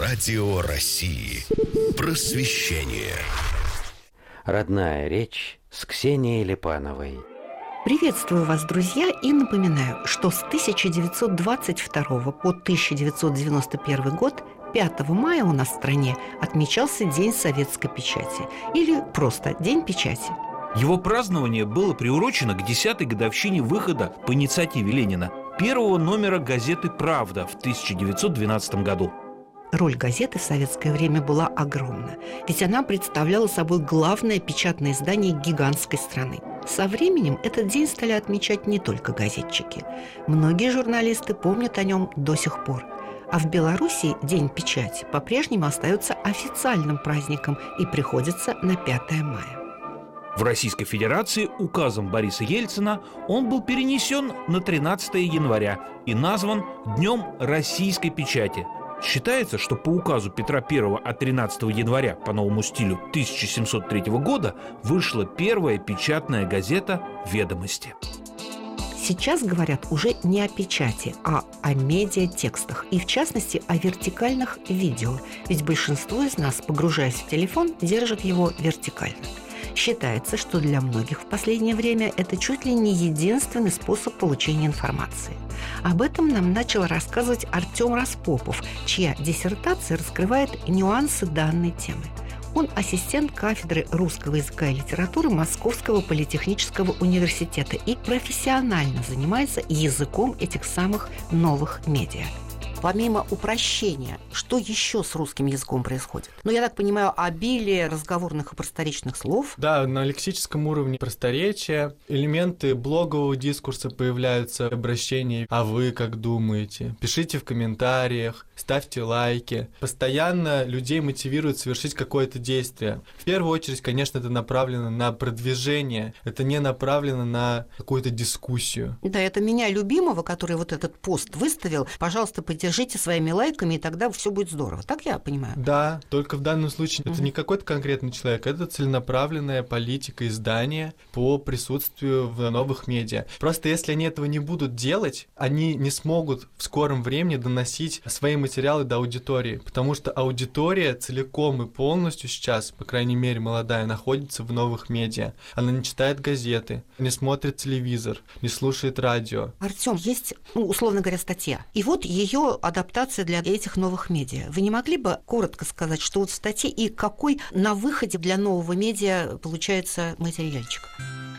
Радио России. Просвещение. Родная речь с Ксенией Липановой. Приветствую вас, друзья, и напоминаю, что с 1922 по 1991 год 5 мая у нас в стране отмечался День советской печати, или просто День печати. Его празднование было приурочено к 10-й годовщине выхода по инициативе Ленина первого номера газеты «Правда» в 1912 году. Роль газеты в советское время была огромна, ведь она представляла собой главное печатное издание гигантской страны. Со временем этот день стали отмечать не только газетчики. Многие журналисты помнят о нем до сих пор. А в Беларуси День печати по-прежнему остается официальным праздником и приходится на 5 мая. В Российской Федерации указом Бориса Ельцина он был перенесен на 13 января и назван Днем российской печати. Считается, что по указу Петра I от 13 января по новому стилю 1703 года вышла первая печатная газета «Ведомости». Сейчас говорят уже не о печати, а о медиатекстах, и в частности о вертикальных видео, ведь большинство из нас, погружаясь в телефон, держит его вертикально. Считается, что для многих в последнее время это чуть ли не единственный способ получения информации. Об этом нам начал рассказывать Артем Распопов, чья диссертация раскрывает нюансы данной темы. Он ассистент кафедры русского языка и литературы Московского политехнического университета и профессионально занимается языком этих самых новых медиа. Помимо упрощения, что еще с русским языком происходит? Ну, я так понимаю, обилие разговорных и просторечных слов. Да, на лексическом уровне просторечия, элементы блогового дискурса появляются, обращения «А вы как думаете?», «Пишите в комментариях», «Ставьте лайки». Постоянно людей мотивирует совершить какое-то действие. В первую очередь, конечно, это направлено на продвижение, это не направлено на какую-то дискуссию. Да, это меня любимого, который вот этот пост выставил, пожалуйста, поддержите своими лайками, и тогда все будет здорово. Так я понимаю? Да, только в данном случае это не какой-то конкретный человек, это целенаправленная политика издания по присутствию в новых медиа. Просто если они этого не будут делать, они не смогут в скором времени доносить свои материалы до аудитории, потому что аудитория целиком и полностью сейчас, по крайней мере молодая, находится в новых медиа. Она не читает газеты, не смотрит телевизор, не слушает радио. Артём, есть, условно говоря, статья, и вот ее адаптация для этих новых медиа. Вы не могли бы коротко сказать, что вот в статье и какой на выходе для нового медиа получается материальчик?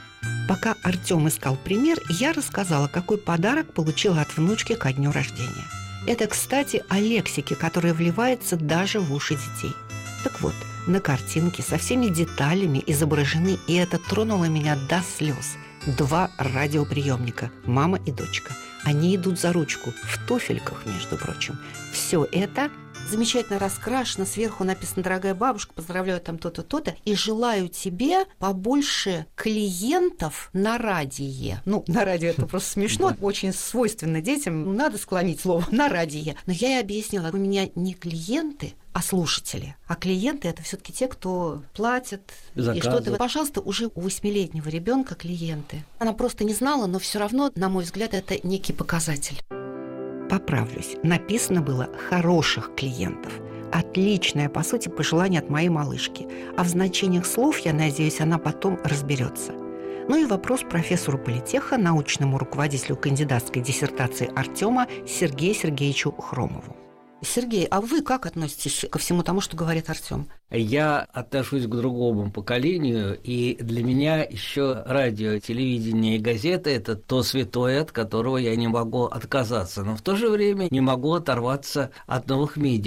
Пока Артём искал пример, я рассказала, какой подарок получила от внучки ко дню рождения. Это, кстати, о лексике, которая вливается даже в уши детей. Так вот, на картинке со всеми деталями изображены, и это тронуло меня до слез. 2 радиоприемника, мама и дочка. Они идут за ручку, в туфельках, между прочим. Все это замечательно раскрашено, сверху написано «Дорогая бабушка, поздравляю там то-то, то-то, и желаю тебе побольше клиентов на радио». Ну, на радио это просто смешно, очень свойственно детям, надо склонить слово «на радио». Но я ей объяснила, у меня не клиенты, а слушатели. А клиенты – это все-таки те, кто платят и что-то. Пожалуйста, уже у 8-летнего ребенка клиенты. Она просто не знала, но все равно, на мой взгляд, это некий показатель. Поправлюсь. Написано было «хороших клиентов». Отличное, по сути, пожелание от моей малышки. А в значениях слов, я надеюсь, она потом разберется. Ну и вопрос профессору политеха, научному руководителю кандидатской диссертации Артёма Сергею Сергеевичу Хромову. Сергей, а вы как относитесь ко всему тому, что говорит Артём? Я отношусь к другому поколению, и для меня еще радио, телевидение и газеты – это то святое, от которого я не могу отказаться, но в то же время не могу оторваться от новых медиа.